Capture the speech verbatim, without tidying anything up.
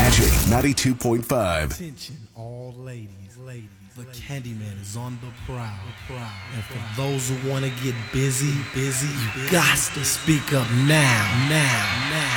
Magic ninety-two point five. Attention, all ladies, ladies. The Candyman is on the prowl. And for those who want to get busy, busy, you got to speak up now, now, now.